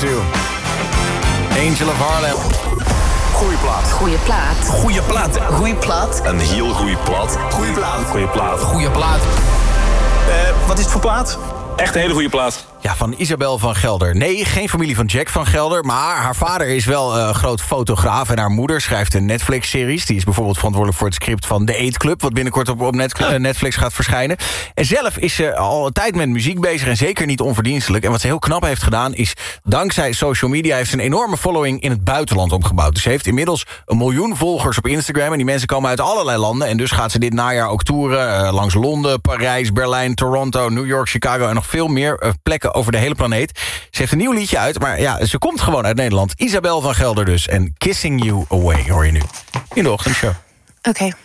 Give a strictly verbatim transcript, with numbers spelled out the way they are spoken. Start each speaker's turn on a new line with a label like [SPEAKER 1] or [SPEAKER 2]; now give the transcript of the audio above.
[SPEAKER 1] two. Angel of Harlem. Goeie plaat.
[SPEAKER 2] Goeie plaat.
[SPEAKER 1] Goeie plaat.
[SPEAKER 2] Goeie plaat.
[SPEAKER 1] Een heel goeie plaat.
[SPEAKER 3] Goeie plaat.
[SPEAKER 1] Goeie plaat.
[SPEAKER 4] Goeie plaat.
[SPEAKER 3] Uh, wat is het voor plaat?
[SPEAKER 5] Echt een hele goede plaat.
[SPEAKER 1] Ja, van Isabel van Gelder. Nee, geen familie van Jack van Gelder. Maar haar vader is wel een uh, groot fotograaf. En haar moeder schrijft een Netflix-series. Die is bijvoorbeeld verantwoordelijk voor het script van The Eat Club. Wat binnenkort op, op Net, uh, Netflix gaat verschijnen. En zelf is ze al een tijd met muziek bezig. En zeker niet onverdienstelijk. En wat ze heel knap heeft gedaan is... dankzij social media heeft ze een enorme following in het buitenland opgebouwd. Dus ze heeft inmiddels een miljoen volgers op Instagram. En die mensen komen uit allerlei landen. En dus gaat ze dit najaar ook toeren. Uh, langs Londen, Parijs, Berlijn, Toronto, New York, Chicago... en nog veel meer uh, plekken over de hele planeet. Ze heeft een nieuw liedje uit, maar ja, ze komt gewoon uit Nederland. Isabel van Gelder dus. En Kissing You Away hoor je nu in de ochtendshow.
[SPEAKER 2] Oké. Okay.